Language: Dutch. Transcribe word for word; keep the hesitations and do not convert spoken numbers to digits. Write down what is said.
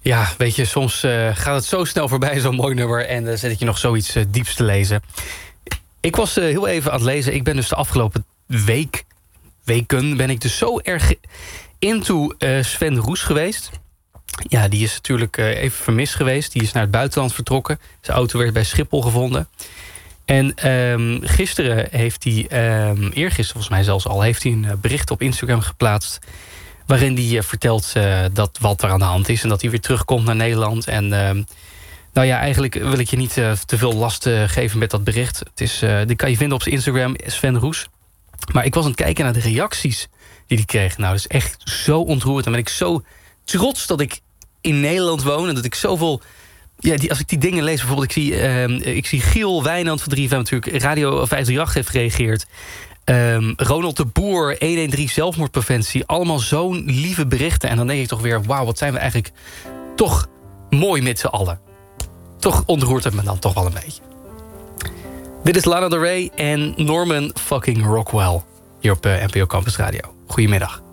Ja, weet je, soms uh, gaat het zo snel voorbij, zo'n mooi nummer. En dan uh, zet ik je nog zoiets uh, dieps te lezen. Ik was uh, heel even aan het lezen. Ik ben dus de afgelopen week, weken... ben ik dus zo erg into uh, Sven Roes geweest. Ja, die is natuurlijk uh, even vermist geweest. Die is naar het buitenland vertrokken. Zijn auto werd bij Schiphol gevonden. En um, gisteren heeft hij, um, eergisteren volgens mij zelfs al... heeft hij een uh, bericht op Instagram geplaatst... waarin hij uh, vertelt uh, dat wat er aan de hand is... en dat hij weer terugkomt naar Nederland. En uh, nou ja, eigenlijk wil ik je niet uh, te veel last uh, geven met dat bericht. Het is, uh, die kan je vinden op zijn Instagram, Sven Roes. Maar ik was aan het kijken naar de reacties die hij kreeg. Nou, dat is echt zo ontroerend. Dan ben ik zo trots dat ik in Nederland woon... en dat ik zoveel... Ja, die, als ik die dingen lees, bijvoorbeeld... ik zie, uh, ik zie Giel Wijnand van drie F M natuurlijk... Radio vijf drie acht heeft gereageerd... Um, Ronald de Boer, honderddertien zelfmoordpreventie. Allemaal zo'n lieve berichten. En dan denk ik toch weer, wauw, wat zijn we eigenlijk toch mooi met z'n allen. Toch ontroert het me dan toch wel een beetje. Dit is Lana Del Rey en Norman fucking Rockwell. Hier op uh, N P O Campus Radio. Goedemiddag.